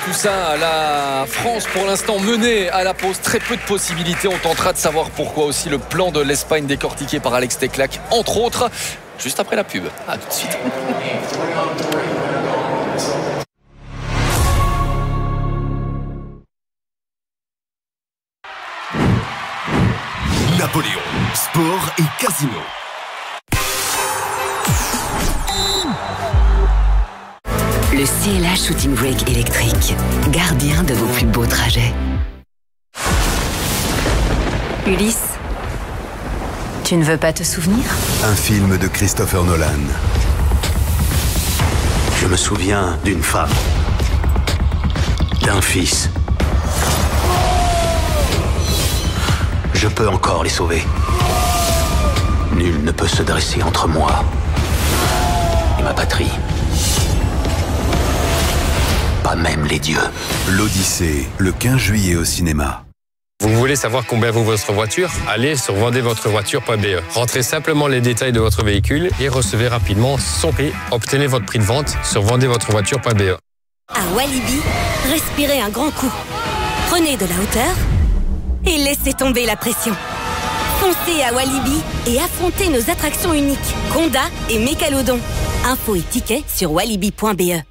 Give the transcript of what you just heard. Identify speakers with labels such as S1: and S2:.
S1: tout ça. La France, pour l'instant, menée à la pause. Très peu de possibilités. On tentera de savoir pourquoi aussi le plan de l'Espagne décortiqué par Alex Teclac, entre autres, juste après la pub. À tout de suite.
S2: Napoléon, sport et casino.
S3: Le CLA Shooting Brake électrique, gardien de vos plus beaux trajets. Ulysse, tu ne veux pas te souvenir?
S2: Un film de Christopher Nolan.
S4: Je me souviens d'une femme, d'un fils. Je peux encore les sauver. Nul ne peut se dresser entre moi et ma patrie. Pas même les dieux.
S2: L'Odyssée, le 15 juillet au cinéma.
S5: Vous voulez savoir combien vaut votre voiture? Allez sur vendezvotrevoiture.be. Rentrez simplement les détails de votre véhicule et recevez rapidement son prix. Obtenez votre prix de vente sur vendezvotrevoiture.be.
S6: À Walibi, respirez un grand coup. Prenez de la hauteur et laissez tomber la pression. Foncez à Walibi et affrontez nos attractions uniques, Conda et Mécalodon. Infos et tickets sur walibi.be.